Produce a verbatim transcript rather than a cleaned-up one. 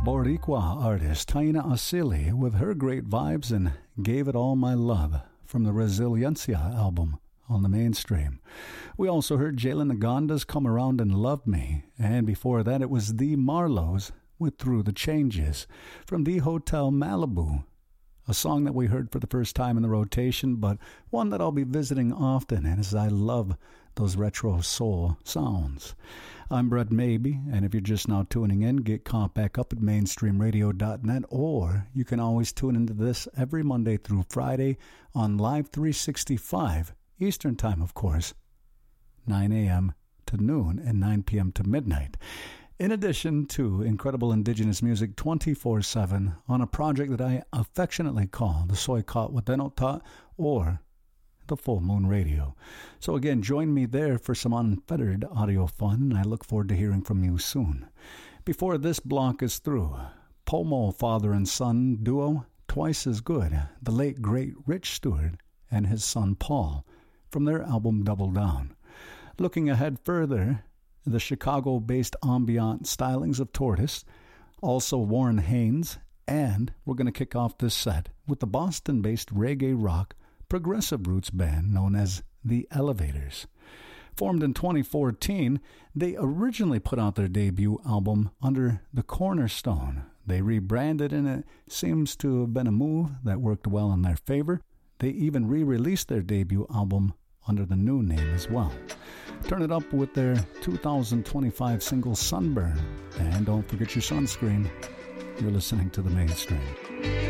Boricua artist Taina Asili with her great vibes and Gave It All My Love from the Resiliencia album on the Mainstream. We also heard Jalen Naganda's Come Around and Love Me, and before that it was The Marlows with Through the Changes from The Hotel Malibu, a song that we heard for the first time in the rotation, but one that I'll be visiting often as I love those retro soul sounds. I'm Brett Maybe, and if you're just now tuning in, get caught back up at mainstream radio dot net, or you can always tune into this every Monday through Friday on Live three sixty-five, Eastern Time, of course, nine a.m. to noon and nine p.m. to midnight. In addition to incredible indigenous music twenty-four seven on a project that I affectionately call the Soykot Wadenota, or the Full Moon Radio. So again, join me there for some unfettered audio fun, and I look forward to hearing from you soon. Before this block is through, Pomo father and son duo, Twice as Good, the late great Rich Stewart and his son Paul, from their album Double Down. Looking ahead further, the Chicago-based ambient stylings of Tortoise, also Warren Haynes, and we're going to kick off this set with the Boston-based reggae rock progressive roots band known as The Elevators. Formed in twenty fourteen, they originally put out their debut album under the Cornerstone. They rebranded, and it seems to have been a move that worked well in their favor. They even re-released their debut album under the new name as well. Turn it up with their two thousand twenty-five single Sunburn. And don't forget your sunscreen. You're listening to The Mainstream.